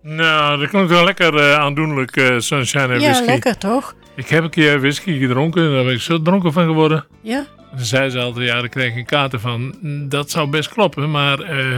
Nou, dat klonk wel lekker aandoenlijk, Sunshine en whisky. Ja, lekker toch? Ik heb een keer whisky gedronken, daar ben ik zo dronken van geworden. Ja? En toen zei ze altijd, ja, daar krijg ik een kaarten van. Dat zou best kloppen, maar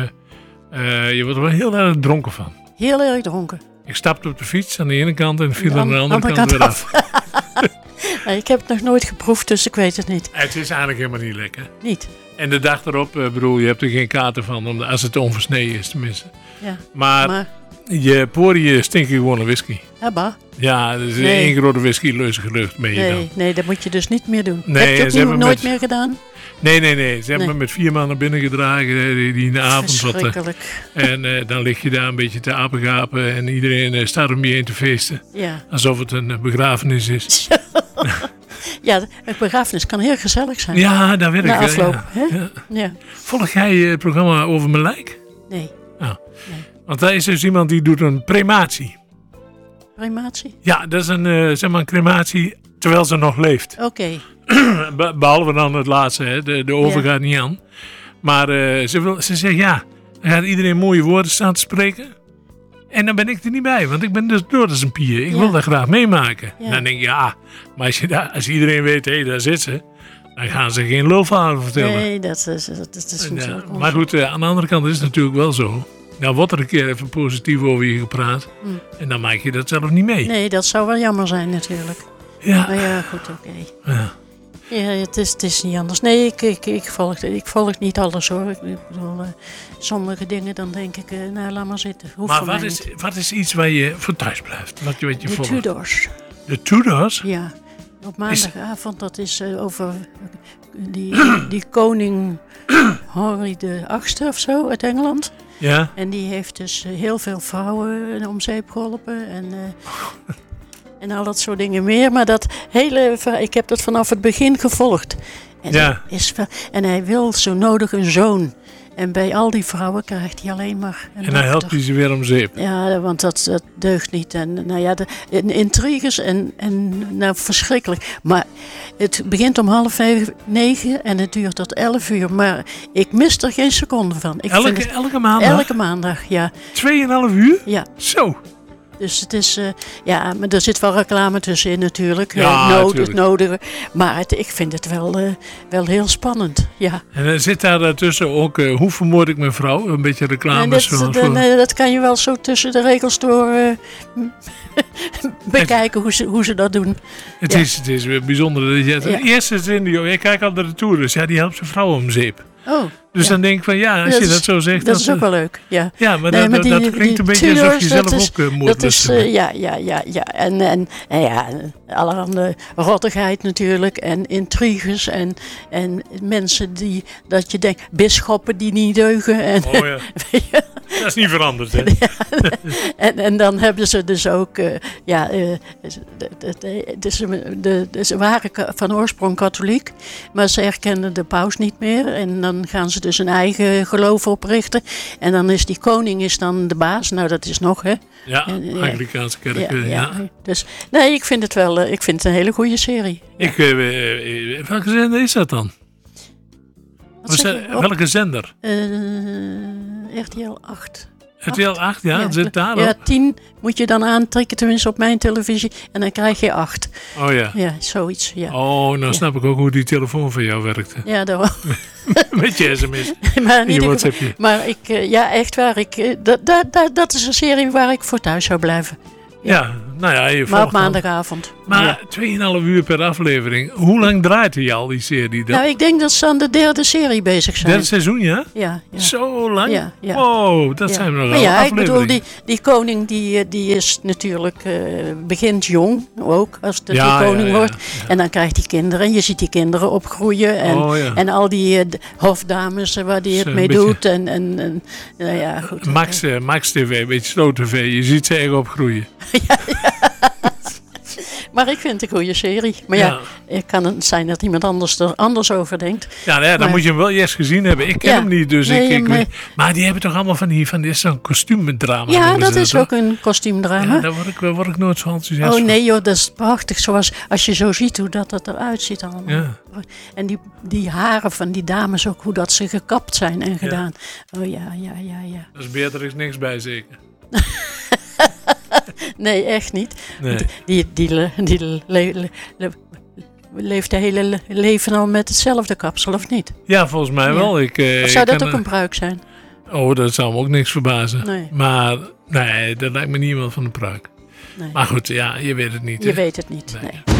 je wordt er wel heel erg dronken van. Heel erg dronken. Ik stapte op de fiets aan de ene kant en viel aan de andere kant weer af. Nee, ik heb het nog nooit geproefd, dus ik weet het niet. Het is eigenlijk helemaal niet lekker. Niet? En de dag erop, bedoel, je hebt er geen kaarten van, als het onversneden is tenminste. Ja. Maar je poriën stinken gewoon naar whisky. Hebba? Ja, er is één grote whisky-leuzige lucht mee dan. Nee, dat moet je dus niet meer doen. Nee, heb je ook nooit meer gedaan? Nee. Ze hebben me met 4 man naar binnen gedragen die in de avond zatten. Verschrikkelijk. En dan lig je daar een beetje te apengapen en iedereen staat om je heen te feesten. Ja. Alsof het een begrafenis is. Ja, een begrafenis kan heel gezellig zijn. Ja, dat weet ik. Na afloop, ja. hè? Ja. Ja. Volg jij het programma Over Mijn Lijk? Nee. Oh. Want daar is dus iemand die doet een crematie. Crematie? Ja, dat is een crematie terwijl ze nog leeft. Oké. Behalve dan het laatste, hè. De oven gaat niet aan. Maar ze zegt ja, dan gaat iedereen mooie woorden staan te spreken. En dan ben ik er niet bij, want ik ben dus door als een pier. Ik wil dat graag meemaken. Ja. Dan denk ik, ja, maar als iedereen weet, hé, daar zit ze. Dan gaan ze geen lulverhalen vertellen. Nee, dat is natuurlijk maar goed, aan de andere kant is het natuurlijk wel zo. Nou wordt er een keer even positief over je gepraat. En dan maak je dat zelf niet mee. Nee, dat zou wel jammer zijn natuurlijk. Ja. Maar ja, goed, oké. Ja. Ja, het is niet anders. Nee, ik volg niet alles hoor. Ik bedoel, sommige dingen dan denk ik, nou laat maar zitten. Hoeft Maar voor mij niet. wat is iets waar je voor thuis blijft? Wat je De volgt? Tudors. De Tudors? Ja, op maandagavond, dat is over die koning Henry VIII of zo uit Engeland. Ja. En die heeft dus heel veel vrouwen om zeep geholpen en al dat soort dingen meer. Maar dat ik heb dat vanaf het begin gevolgd. En, Ja. En hij wil zo nodig een zoon. En bij al die vrouwen krijgt hij alleen maar een En dan helpt dochter. hij ze weer om zeep. Ja, want dat deugt niet. En nou ja, de intriges en nou verschrikkelijk. Maar het begint om 8:30 en het duurt tot 11:00. Maar ik mis er geen seconde van. Elke maandag? Elke maandag, ja. 2,5 uur? Ja. Zo. Dus het is, maar er zit wel reclame tussenin natuurlijk. Ja, Het nodige. Maar ik vind het wel heel spannend, ja. En dan zit daar tussen ook, hoe vermoord ik mijn vrouw? Een beetje reclame. En dat kan je wel zo tussen de regels door bekijken hoe ze dat doen. Het is weer bijzonder. De eerste zin, ik kijk altijd de Tourist, ja, die helpt zijn vrouw om zeep. Oh, Dus dan denk ik van ja, als je dat zo zegt. Dat is ook wel leuk, ja. Ja, maar dat klinkt een beetje alsof je zelf ook moordlustig bent. Ja. En ja, allerhande rottigheid natuurlijk. En intriges. En mensen dat je denkt, bisschoppen die niet deugen. En, oh ja. Dat is niet veranderd, hè? en dan hebben ze dus ook, ze waren van oorsprong katholiek, maar ze erkennen de paus niet meer. En dan gaan ze dus een eigen geloof oprichten. En dan is die koning dan de baas. Nou, dat is nog, hè? Ja, Anglicaanse kerk. Ja. Dus, nee, ik vind het een hele goede serie. Welke zender is dat dan? Welke zender? RTL 8. RTL 8, ja, zit daar ja, op? 10 moet je dan aantrekken, tenminste op mijn televisie. En dan krijg je 8. Oh ja. Ja, zoiets, ja. Oh, nou snap ik ook hoe die telefoon van jou werkte. Ja, daarom. Met je sms. Maar je WhatsAppje. Maar echt waar. Dat is een serie waar ik voor thuis zou blijven. Ja, nou ja, je maar op maandagavond. Maar 2,5 uur per aflevering. Hoe lang draait hij al, die serie dan? Nou, ik denk dat ze aan de 3e serie bezig zijn. 3e seizoen, ja? Ja. Zo lang? Ja. Wow, dat zijn we nog maar wel afleveringen. Ik bedoel, die koning die is natuurlijk, begint jong ook, als de koning wordt. Ja. En dan krijgt hij kinderen en je ziet die kinderen opgroeien. En al die hofdames waar die het mee doet. En nou ja, goed. Max TV, een beetje Slow TV. Je ziet ze echt opgroeien. Ja. Maar ik vind het een goede serie. Maar het kan zijn dat iemand anders over denkt. Ja, dan moet je hem wel eerst gezien hebben. Ik ken hem niet, dus maar die hebben toch allemaal van die zo'n kostuumdrama. Ja, dat is ook een kostuumdrama. Ja, daar word ik nooit zo enthousiast van. Oh nee joh, dat is prachtig. Zoals als je zo ziet hoe dat eruit ziet allemaal. Ja. En die haren van die dames ook, hoe dat ze gekapt zijn en gedaan. Oh ja. Dus Beatrix niks bij zeker? Nee, echt niet. Nee. Die leeft de hele leven al met hetzelfde kapsel, of niet? Ja, volgens mij wel. Of zou dat ook een pruik zijn? Oh, dat zou me ook niks verbazen. Nee. Maar nee, dat lijkt me niet iemand van de pruik. Nee. Maar goed, ja, je weet het niet. Je weet het niet, nee.